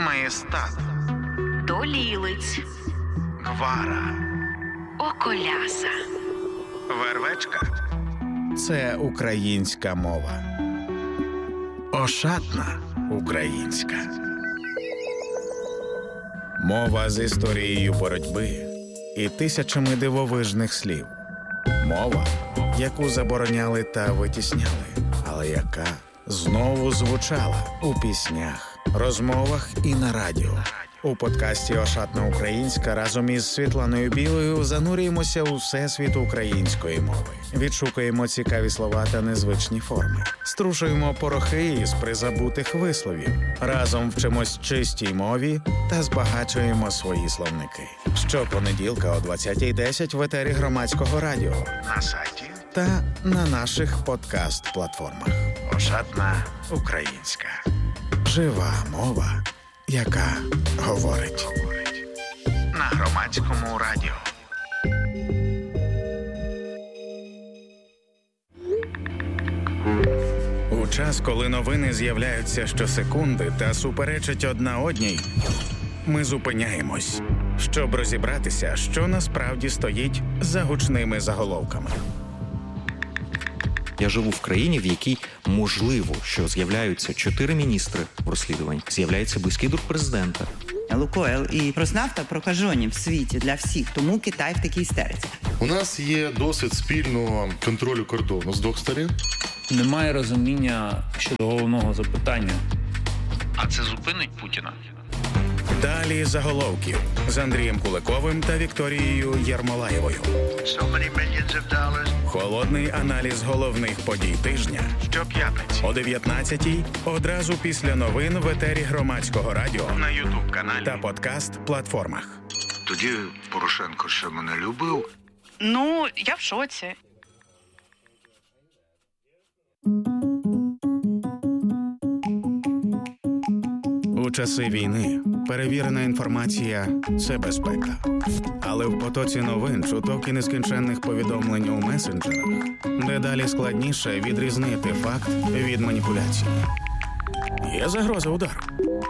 Маєстат, Долілиць, Гвара, Околяса, Вервечка – це українська мова. Ошатна українська. Мова з історією боротьби і тисячами дивовижних слів. Мова, яку забороняли та витісняли, але яка знову звучала у піснях, розмовах і на радіо. У подкасті «Ошатна українська» разом із Світланою Білою занурюємося у всесвіт української мови. Відшукуємо цікаві слова та незвичні форми. Струшуємо порохи із призабутих висловів. Разом вчимось чистій мові та збагачуємо свої словники. Щопонеділка о 20:10 в етері Громадського радіо, на сайті та на наших подкаст-платформах. «Ошатна українська». Жива мова, яка говорить. На Громадському радіо. У час, коли новини з'являються щосекунди та суперечать одна одній, ми зупиняємось, щоб розібратися, що насправді стоїть за гучними заголовками. Я живу в країні, в якій можливо, що з'являються 4 міністри в розслідуванні, з'являється близький друг президента. Лукойл і Роснафта прокажені в світі для всіх, тому Китай в такій істериці. У нас є досвід спільного контролю кордону з двох сторін. Немає розуміння щодо головного запитання. А це зупинить Путіна? Далі заголовків з Андрієм Куликовим та Вікторією Єрмолаєвою. Холодний аналіз головних подій тижня щоп'ятниці о 19:00 одразу після новин в етері Громадського радіо, на YouTube-каналі та подкаст-платформах. Тоді Порошенко ще мене любив. Ну, я в шоці. У часи війни перевірена інформація – це безпека. Але в потоці новин, чуток і нескінченних повідомлень у месенджерах дедалі складніше відрізнити факт від маніпуляції. Є загроза удару.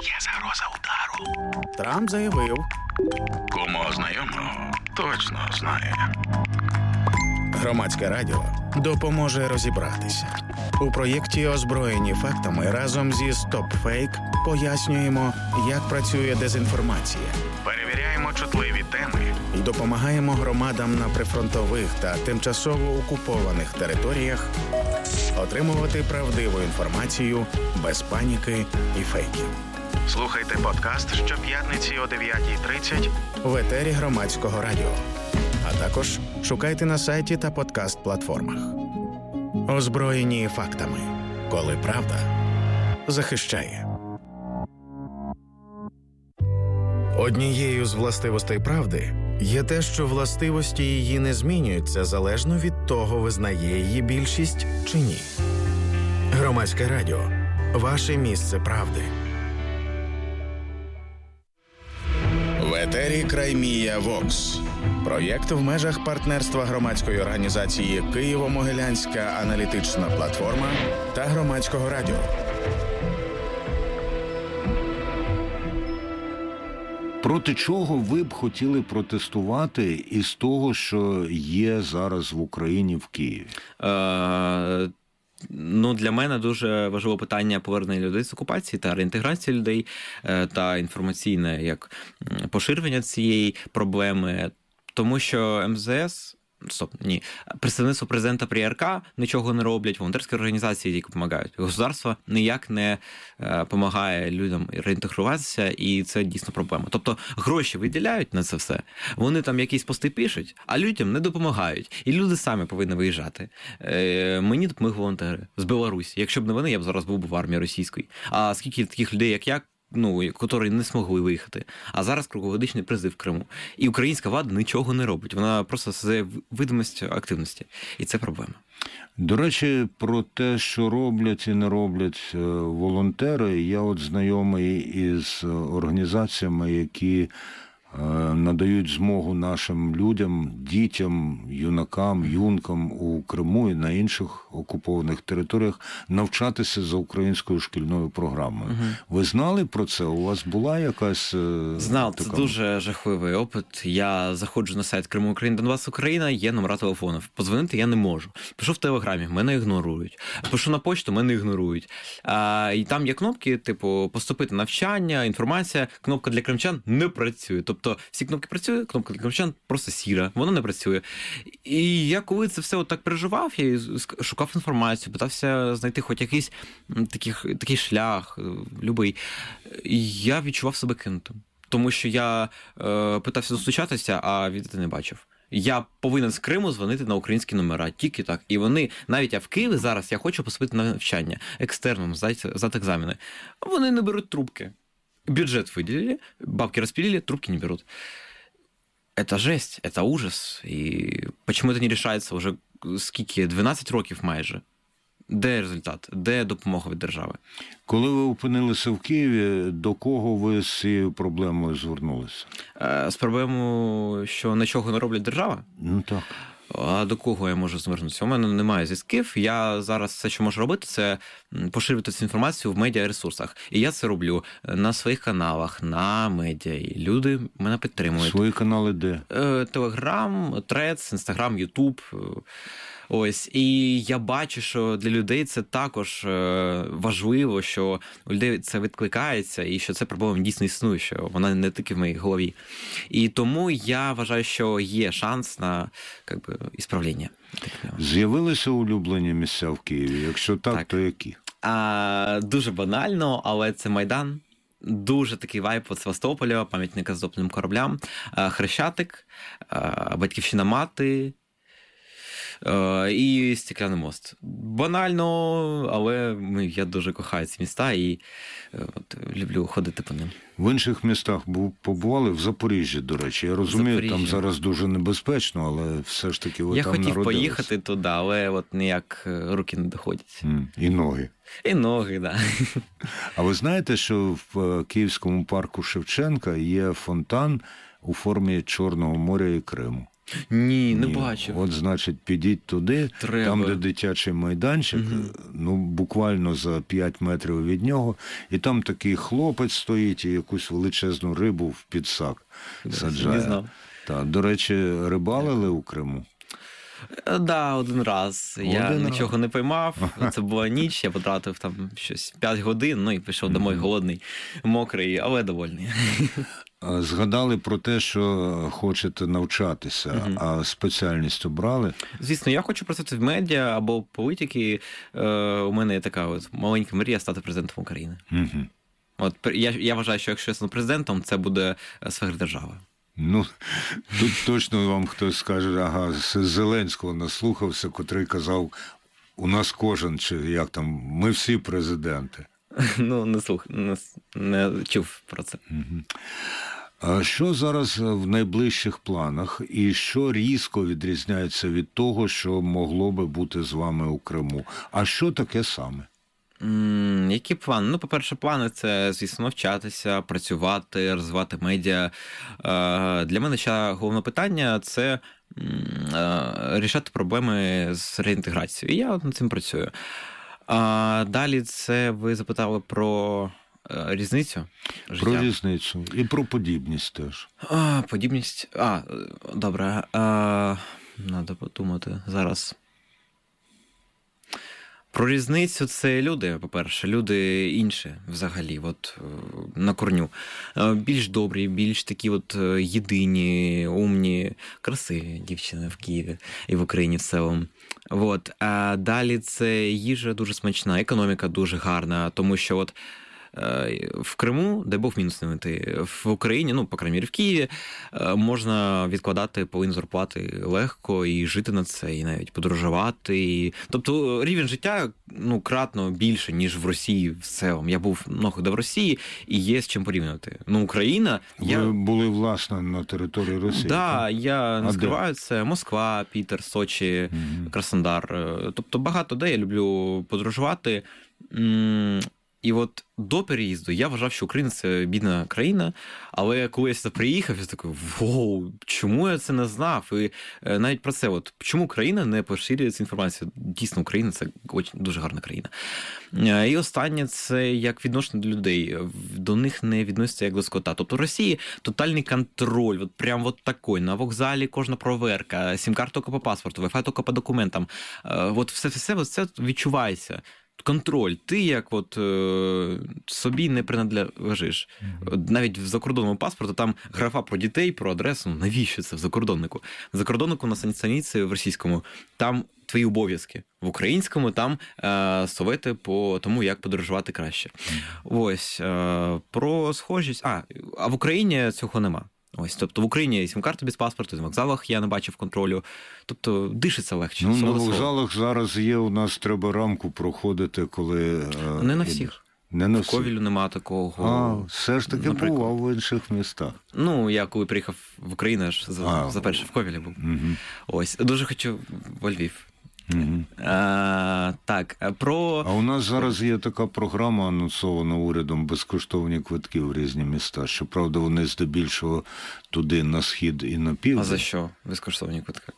Трамп заявив. Кому знайомого точно знає. Громадське радіо допоможе розібратися. У проєкті «Озброєні фактами» разом зі «Стоп-фейк» пояснюємо, як працює дезінформація. Перевіряємо чутливі теми і допомагаємо громадам на прифронтових та тимчасово окупованих територіях отримувати правдиву інформацію без паніки і фейків. Слухайте подкаст щоп'ятниці о 9:30 в етері Громадського радіо. А також шукайте на сайті та подкаст-платформах. Озброєні фактами. Коли правда захищає. Однією з властивостей правди є те, що властивості її не змінюються залежно від того, визнає її більшість чи ні. Громадське радіо. Ваше місце правди. В етері Краймія Вокс. Проєкт в межах партнерства громадської організації Києво-Могилянська аналітична платформа та Громадського радіо. Проти чого ви б хотіли протестувати із того, що є зараз в Україні, в Києві? Ну, для мене дуже важливе питання повернення людей з окупації та реінтеграції людей та інформаційне як поширення цієї проблеми. Тому що МЗС, представництво президента при РК нічого не роблять, волонтерські організації тільки допомагають. Государство ніяк не допомагає людям реінтегруватися, і це дійсно проблема. Тобто гроші виділяють на це все, вони там якісь пости пишуть, а людям не допомагають. І люди самі повинні виїжджати. Мені допомогли волонтери з Білорусі. Якщо б не вони, я б зараз був в армії російської. А скільки таких людей, як я, які не змогли виїхати. А зараз круглогодичний призив в Криму. І українська влада нічого не робить. Вона просто создає видимість активності. І це проблема. До речі, про те, що роблять і не роблять волонтери, я от знайомий із організаціями, які надають змогу нашим людям, дітям, юнакам, юнкам у Криму і на інших окупованих територіях навчатися за українською шкільною програмою. Ви знали про це? У вас була якась Знав, така... це дуже жахливий опит. Я заходжу на сайт Криму Україна, Донбас Україна, є номера телефонів. Подзвонити я не можу. Пишу в Телеграмі, мене ігнорують. Пишу на почту, мене ігнорують. І там є кнопки, типу, поступити на навчання, інформація, кнопка для кримчан не працює. Тобто всі кнопки працюють, кнопка для кримчан просто сіра, вона не працює. І я коли це все отак переживав, я шукав інформацію, питався знайти хоч якийсь такий шлях, любий. І я відчував себе кинутим. Тому що я питався достучатися, а відповіді не бачив. Я повинен з Криму дзвонити на українські номера, тільки так. І вони, навіть я в Києві зараз, я хочу поступити на навчання екстерном, здати екзамени. Вони не беруть трубки. Бюджет выделили, бабки распилили, трубки не берут. Это жесть, это ужас. І почему это не решається уже скільки? 12 років майже. Де результат? Де допомога від держави? Коли ви опинилися в Києві, до кого ви з цією проблемою звернулися? З проблемою, що нічого не роблять держава? Ну так. А до кого я можу звернутися? У мене немає зв'язків. Я зараз все, що можу робити, це поширювати цю інформацію в медіаресурсах. І я це роблю на своїх каналах, на медіа. І люди мене підтримують. Свої канали де? Телеграм, Трец, Інстаграм, Ютуб. Ось, і я бачу, що для людей це також важливо, що у людей це відкликається, і що це проблема дійсно існує, що вона не тільки в моїй голові. І тому я вважаю, що є шанс на ісправлення. З'явилися улюблені місця в Києві? Якщо так, то які? Дуже банально, але це Майдан. Дуже такий вайб від Севастополя, пам'ятника затопленим кораблям, Хрещатик, Батьківщина Мати, і Стекляний мост. Банально, але я дуже кохаю ці міста і люблю ходити по ним. В інших містах побували? В Запоріжжі, до речі. Я розумію, там зараз дуже небезпечно, але все ж таки ви я там хотів народились. Поїхати туди, але ніяк руки не доходять. І ноги. І ноги, так. Да. А ви знаєте, що в Київському парку Шевченка є фонтан у формі Чорного моря і Криму? Ні, не бачив. От, значить, підіть туди, там, де дитячий майданчик, буквально за 5 метрів від нього, і там такий хлопець стоїть і якусь величезну рибу в підсак саджає. До речі, рибалили у Криму? Да, один раз. Я нічого не поймав. Це була ніч, я потратив там щось 5 годин, і пішов домой голодний, мокрий, але довольний. Згадали про те, що хочете навчатися, а спеціальність обрали? Звісно, я хочу працювати в медіа або політики. У мене є така маленька мрія стати президентом України. От я вважаю, що якщо я стану президентом, це буде сфера держави. Ну, тут точно вам хтось скаже, ага, з Зеленського наслухався, котрий казав, у нас кожен, чи як там, ми всі президенти. Ну, не чув про це. А що зараз в найближчих планах і що різко відрізняється від того, що могло би бути з вами у Криму? А що таке саме? Які плани? Ну, по-перше, плани – це, звісно, навчатися, працювати, розвивати медіа. Для мене ще головне питання – це рішати проблеми з реінтеграцією. І я над цим працюю. Далі це ви запитали про різницю життя? Про різницю. І про подібність теж. Подібність? Добре. Надо подумати зараз. Про різницю – це люди, по-перше. Люди інші взагалі, на корню. Більш добрі, більш такі єдині, умні, красиві дівчини в Києві і в Україні в цілому. А далі це їжа дуже смачна, економіка дуже гарна, тому що в Криму, дай Бог мінус не знайти, в Україні, по крайній мірі в Києві, можна відкладати половину зарплати легко і жити на це, і навіть подорожувати. Тобто рівень життя кратно більше, ніж в Росії в цілому. Я був много де в Росії, і є з чим порівнювати. Україна... Ви були, власне, на території Росії? Так, я не скриваю, це Москва, Пітер, Сочі, Краснодар. Тобто багато де я люблю подорожувати. І от до переїзду я вважав, що Україна – це бідна країна, але коли я сюди приїхав, я такий, вау, чому я це не знав? І навіть про це, от, чому Україна не поширює цю інформацію? Дійсно, Україна – це дуже гарна країна. І останнє – це як відношення до людей. До них не відноситься як до скота. Тобто в Росії тотальний контроль, от прям от такий, на вокзалі кожна проверка, сім-карта тільки по паспорту, Wi-Fi тільки по документам. От все це відчувається. Контроль. Ти як от собі не принадлежиш. Навіть в закордонному паспорту там графа про дітей, про адресу. Навіщо це в закордоннику? В закордоннику на саніці в російському там твої обов'язки. В українському там совети по тому, як подорожувати краще. Ось. Про схожість. А в Україні цього нема. Ось, тобто в Україні є сім-карти без паспорту, на вокзалах я не бачив контролю. Тобто дишиться легше. Ну, на вокзалах зараз є, у нас треба рамку проходити, коли... Не на всіх. Не на в Ковілю нема такого. Все ж таки наприклад. Бував в інших містах. Ну, я коли приїхав в Україну, аж заперше в Ковілі був. Угу. Ось, дуже хочу во Львів. Угу. Так, А у нас зараз є така програма, анонсована урядом, безкоштовні квитки в різні міста. Щоправда, вони здебільшого туди, на схід і на південь. А за що безкоштовні квитки?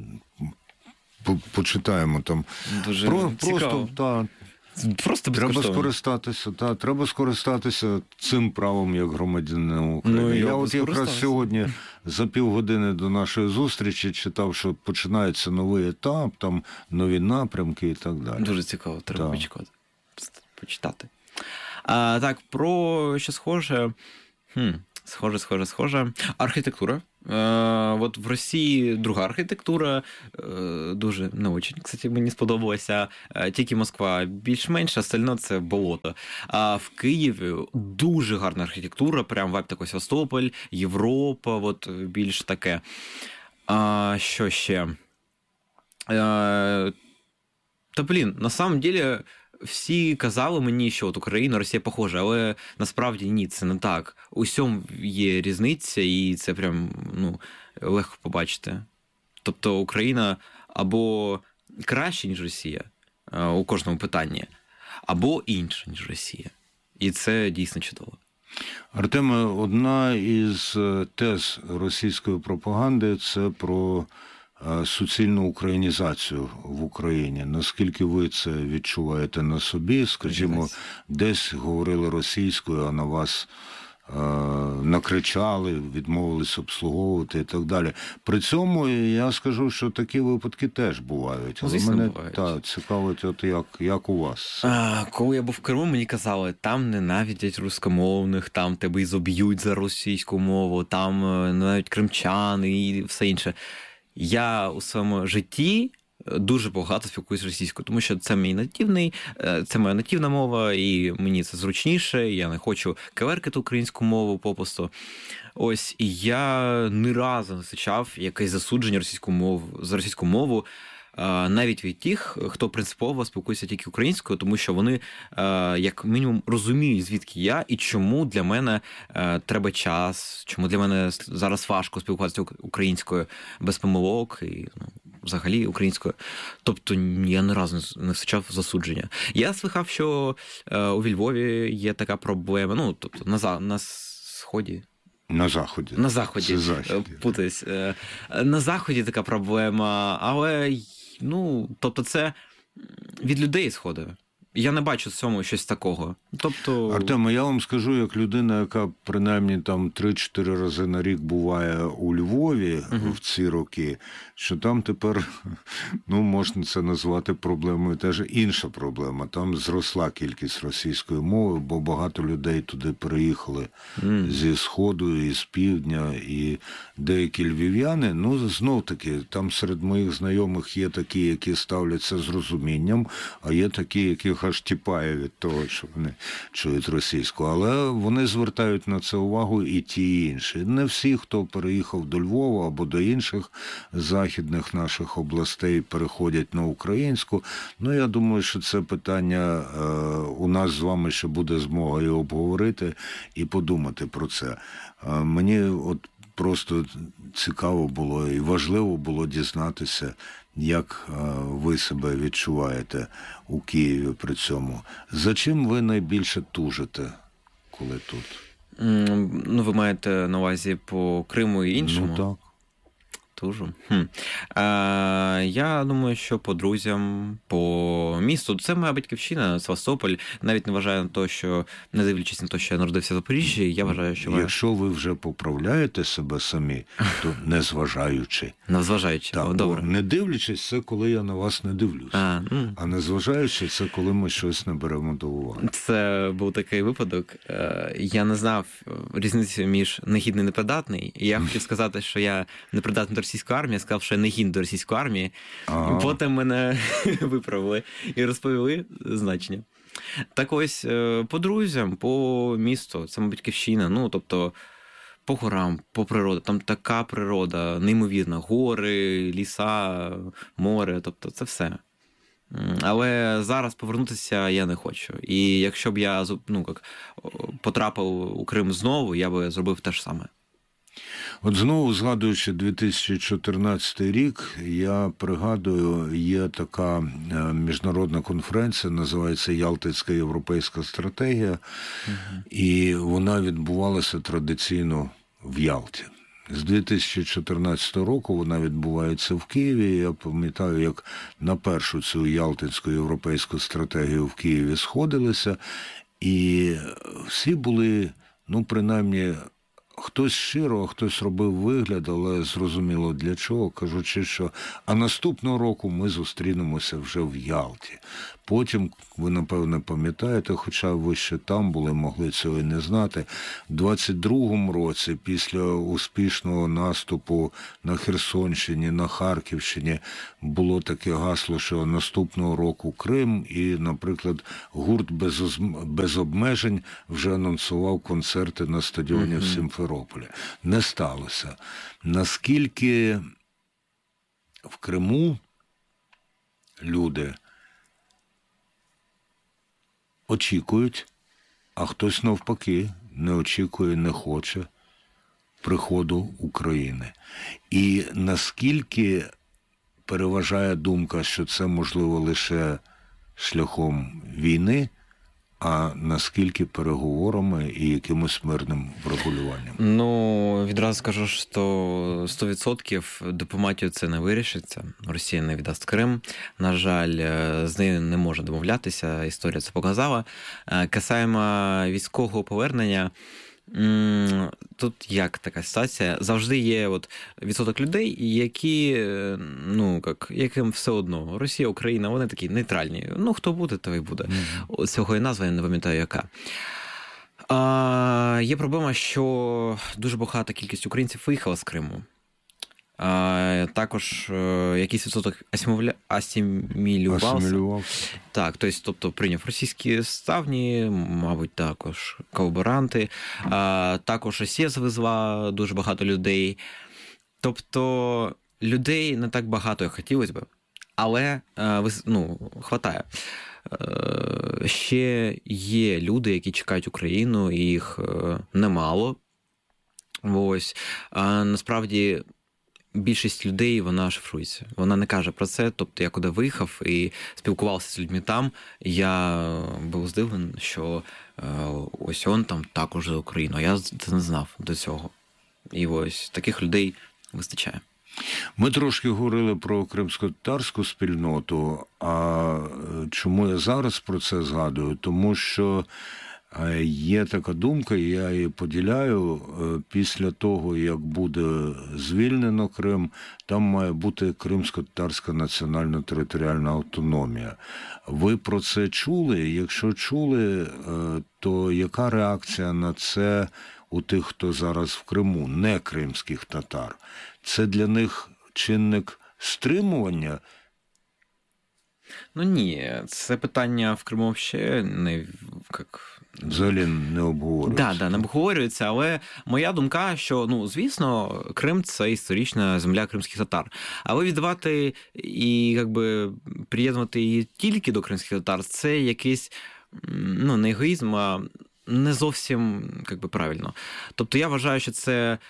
Почитаємо там. Дуже цікаво. Просто треба скористатися цим правом як громадянина України. Я от якраз сьогодні за півгодини до нашої зустрічі читав, що починається новий етап, там нові напрямки і так далі. Дуже цікаво, треба почитати. Так, про що схоже? Схоже. Архітектура. От в Росії друга архітектура, дуже не очень, кстати, мені сподобалося. Тільки Москва більш-менш, остальне це болото. А в Києві дуже гарна архітектура, прям вайб такий Севастополь, Європа, от більш таке. Що ще? На самом деле, всі казали мені, що от Україна, Росія похожа, але насправді ні, це не так. У всьому є різниця, і це прям легко побачити. Тобто Україна або краще, ніж Росія у кожному питанні, або інша, ніж Росія. І це дійсно чудово. Артеме, одна із тез російської пропаганди – це про суцільну українізацію в Україні. Наскільки ви це відчуваєте на собі? Скажімо, десь говорили російською, а на вас накричали, відмовились обслуговувати і так далі. При цьому я скажу, що такі випадки теж бувають. Але мене цікавить, от як у вас? Коли я був в Криму, мені казали, там ненавидять рускомовних, там тебе і зоб'ють за російську мову, там навіть кримчани і все інше. Я у своєму житті дуже багато спілкуюся російською, тому що це це моя нативна мова, і мені це зручніше, я не хочу каверкати українську мову попусту. Ось, і я ні разу не зустрічав якесь засудження за російську мову, навіть від тих, хто принципово спілкується тільки українською, тому що вони, як мінімум, розуміють, звідки я і чому для мене треба час, чому для мене зараз важко спілкуватися українською без помилок і взагалі українською. Тобто я ні разу не зустрічав засудження. Я слухав, що у Львові є така проблема, тобто на сході. На Заході. На Заході. Путаюсь. На Заході така проблема, але тобто це від людей сходить. Я не бачу в цьому щось такого. Тобто... Артеме, я вам скажу, як людина, яка принаймні там 3-4 рази на рік буває у Львові в ці роки, що там тепер, можна це назвати проблемою, теж інша проблема. Там зросла кількість російської мови, бо багато людей туди переїхали зі Сходу і з Півдня, і деякі львів'яни, знов-таки, там серед моїх знайомих є такі, які ставляться з розумінням, а є такі, яких аж тіпає від того, що вони чують російську. Але вони звертають на це увагу і ті, і інші. Не всі, хто переїхав до Львова або до інших західних наших областей, переходять на українську. Я думаю, що це питання у нас з вами ще буде змога і обговорити, і подумати про це. Мені просто цікаво було і важливо було дізнатися, як ви себе відчуваєте у Києві при цьому. За чим ви найбільше тужите, коли тут? Ну, ви маєте на увазі по Криму і іншому? Ну, так. Тужу. Я думаю, що по друзям, по місту. Це моя батьківщина, Севастополь. Навіть не вважаю на те, що, не дивлячись на те, що я народився в Запоріжжі, я вважаю, що... Якщо ви вже поправляєте себе самі, то незважаючи. Незважаючи, так, добре. Не дивлячись, це коли я на вас не дивлюсь. А незважаючи, це коли ми щось не беремо до уваги. Це був такий випадок. Я не знав різниці між негідний і непридатний. І я хотів сказати, що я непридатний до російської армії, я сказав, що я негідний до російської армії. І потім мене виправили і розповіли значення. Так ось, по друзям, по місту, це моя батьківщина, ну, тобто, по горам, по природі, там така природа, неймовірна, гори, ліса, море, тобто це все. Але зараз повернутися я не хочу. І якщо б я потрапив у Крим знову, я би зробив те ж саме. От знову, згадуючи 2014 рік, я пригадую, є така міжнародна конференція, називається «Ялтинська європейська стратегія», і вона відбувалася традиційно в Ялті. З 2014 року вона відбувається в Києві. Я пам'ятаю, як на першу цю Ялтинську європейську стратегію в Києві сходилися, і всі були, ну, принаймні, хтось щиро, хтось робив вигляд, але зрозуміло для чого, кажучи, що а наступного року ми зустрінемося вже в Ялті. Потім, ви, напевно, пам'ятаєте, хоча ви ще там були, могли цього і не знати, в 22-му році, після успішного наступу на Херсонщині, на Харківщині, було таке гасло, що наступного року Крим, і, наприклад, гурт без обмежень вже анонсував концерти на стадіоні в Сімферополі. Не сталося. Наскільки в Криму люди очікують, а хтось навпаки не очікує, не хоче приходу України. І наскільки переважає думка, що це можливо лише шляхом війни, а наскільки переговорами і якимось мирним врегулюванням? Ну, відразу скажу, що 100% дипломатію це не вирішиться. Росія не віддасть Крим. На жаль, з нею не можна домовлятися, історія це показала. Касаємо військового повернення, тут як така ситуація? Завжди є от відсоток людей, які, яким все одно. Росія, Україна, вони такі нейтральні. Ну, хто буде, то і буде. Цього і назва, я не пам'ятаю, яка. Є проблема, що дуже багата кількість українців виїхала з Криму. Також якийсь відсоток асимілювався. Так, тобто прийняв російські ставні, мабуть, також колаборанти. Також Росія завезла дуже багато людей. Тобто людей не так багато, як хотілося б, але хватає. Ще є люди, які чекають Україну, і їх немало. Ось. Насправді, більшість людей, вона шифрується. Вона не каже про це. Тобто я куди виїхав і спілкувався з людьми там, я був здивлений, що ось он там також за Україну. А я це не знав до цього. І ось таких людей вистачає. Ми трошки говорили про кримськотатарську спільноту, а чому я зараз про це згадую? Тому що є така думка, і я її поділяю, після того, як буде звільнено Крим, там має бути кримсько-татарська національно-територіальна автономія. Ви про це чули? Якщо чули, то яка реакція на це у тих, хто зараз в Криму, не кримських татар? Це для них чинник стримування? Ну ні, це питання в Криму ще не взагалі не обговорюється. Да, не обговорюється, але моя думка, що, звісно, Крим – це історична земля кримських татар. Але віддавати і, приєднувати її тільки до кримських татар – це якийсь, не егоїзм, а не зовсім правильно. Тобто я вважаю, що це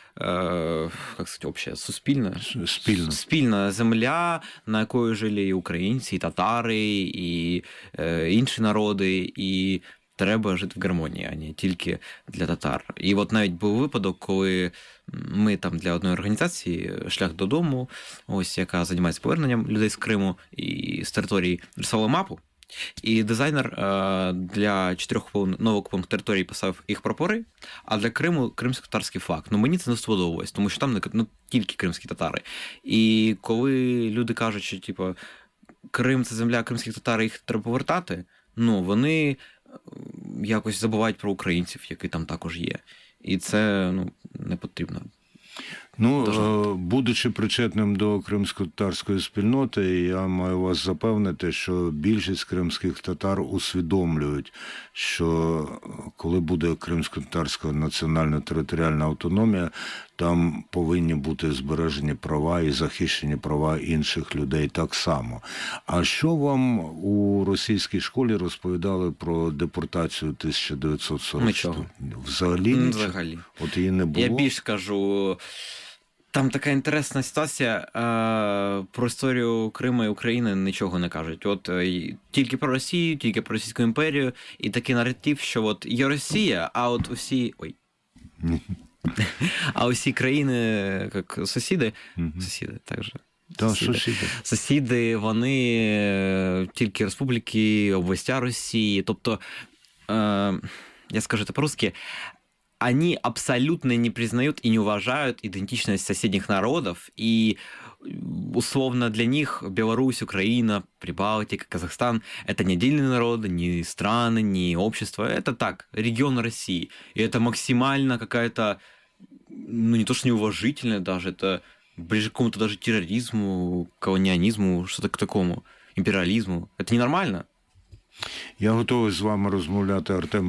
спільна земля, на якої жили і українці, і татари, і інші народи, і треба жити в гармонії, а не тільки для татар. І от навіть був випадок, коли ми там для одної організації «Шлях додому», ось яка займається поверненням людей з Криму і з території, рисували мапу, і дизайнер для 4 новоокупованих територій писав їх прапори, а для Криму кримсько-татарський флаг. Мені це не сподобалось, тому що там тільки кримські татари. І коли люди кажуть, що Крим – це земля кримських татар, їх треба повертати, вони якось забувають про українців, які там також є. І це не потрібно. Будучи причетним до кримсько-татарської спільноти, я маю вас запевнити, що більшість кримських татар усвідомлюють, що коли буде кримсько-татарська національна територіальна автономія, там повинні бути збережені права і захищені права інших людей так само. А що вам у російській школі розповідали про депортацію 1940? Нічого. Взагалі нічого? Взагалі. От її не було? Я більш скажу, там така інтересна ситуація, про історію Криму і України нічого не кажуть. От тільки про Росію, тільки про Російську імперію, і такий наратив, що от є Росія, а от усі... А усі країни, як сусіди, сусіди, вони тільки республіки, областя Росії. Тобто, я скажу это по-русски, они абсолютно не признают и не уважают идентичность соседних народов, и условно для них Беларусь, Украина, Прибалтика, Казахстан – это не отдельные народы, не страны, не общество, это так, регион России. И это максимально какая-то, не то что неуважительная даже, это ближе к какому-то даже терроризму, колониализму, что-то к такому, империализму. Это ненормально. Я готовий з вами розмовляти, Артем